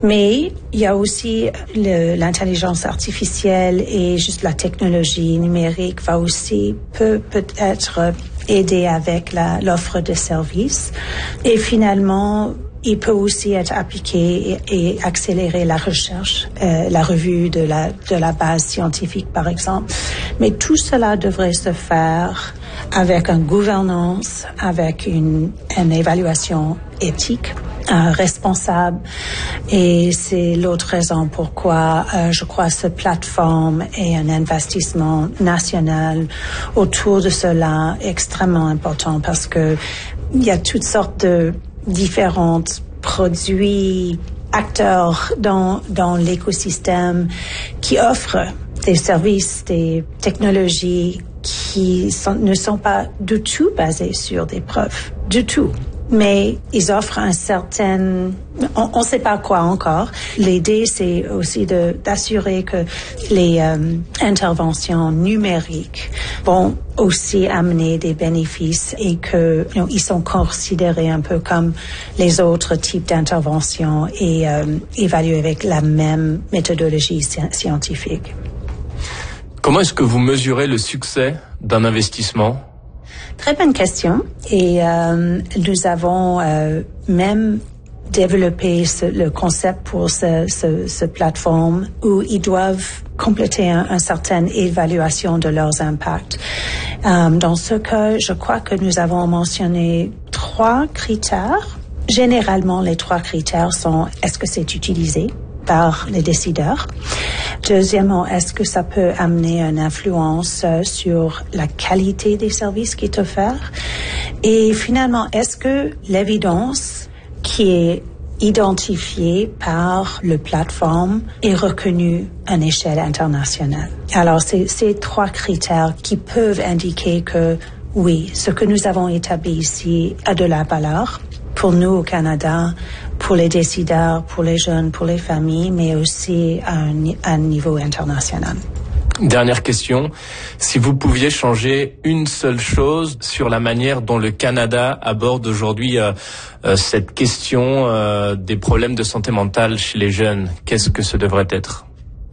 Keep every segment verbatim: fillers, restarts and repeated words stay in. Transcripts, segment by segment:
Mais il y a aussi le, l'intelligence artificielle et juste la technologie numérique va aussi peut peut-être aider avec la, l'offre de services. Et finalement, il peut aussi être appliqué et, et accélérer la recherche, euh, la revue de la, de la base scientifique, par exemple. Mais tout cela devrait se faire avec une gouvernance, avec une, une évaluation éthique, euh, responsable. Et c'est l'autre raison pourquoi euh, je crois que cette plateforme et un investissement national autour de cela est extrêmement important parce que il y a toutes sortes de différents produits, acteurs dans, dans l'écosystème qui offrent des services, des technologies qui sont, ne sont pas du tout basées sur des preuves, du tout. Mais ils offrent un certain... On ne sait pas quoi encore. L'idée, c'est aussi de, d'assurer que les euh, interventions numériques vont aussi amener des bénéfices et que you know, ils sont considérés un peu comme les autres types d'interventions et euh, évalués avec la même méthodologie scientifique. Comment est-ce que vous mesurez le succès d'un investissement ? Très bonne question. Et euh, nous avons euh, même développé ce, le concept pour ce, ce, ce plateforme où ils doivent compléter un, une certaine évaluation de leurs impacts. Euh, dans ce cas, je crois que nous avons mentionné trois critères. Généralement, les trois critères sont est-ce que c'est utilisé par les décideurs? Deuxièmement, est-ce que ça peut amener une influence sur la qualité des services qui est offert? Et finalement, est-ce que l'évidence qui est identifiée par le plateforme est reconnue à une échelle internationale? Alors, c'est ces trois critères qui peuvent indiquer que oui, ce que nous avons établi ici a de la valeur pour nous au Canada, pour les décideurs, pour les jeunes, pour les familles, mais aussi à un, à un niveau international. Dernière question, si vous pouviez changer une seule chose sur la manière dont le Canada aborde aujourd'hui euh, euh, cette question euh, des problèmes de santé mentale chez les jeunes, qu'est-ce que ce devrait être ?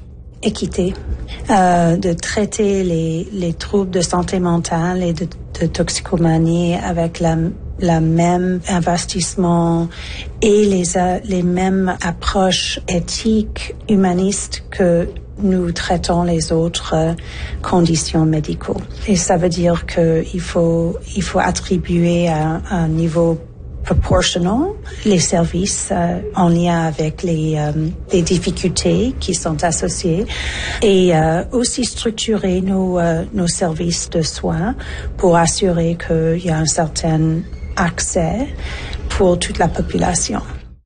Équité, euh, de traiter les, les troubles de santé mentale et de, de toxicomanie avec la la même investissement et les les mêmes approches éthiques, humanistes que nous traitons les autres conditions médicaux. Et ça veut dire que il faut il faut attribuer à, à un niveau proportionnel les services euh, en lien avec les euh, les difficultés qui sont associées et euh, aussi structurer nos euh, nos services de soins pour assurer qu'il y a un certain accès pour toute la population.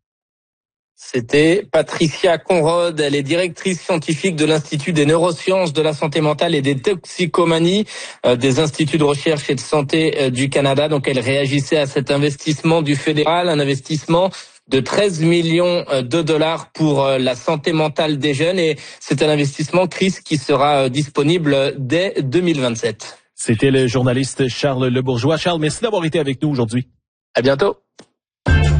C'était Patricia Conrod, elle est directrice scientifique de l'Institut des neurosciences de la santé mentale et des toxicomanies euh, des instituts de recherche et de santé euh, du Canada. Donc elle réagissait à cet investissement du fédéral, un investissement de treize millions de dollars pour euh, la santé mentale des jeunes et c'est un investissement, Chris, qui sera euh, disponible dès deux mille vingt-sept. C'était le journaliste Charles Lebourgeois. Charles, merci d'avoir été avec nous aujourd'hui. À bientôt.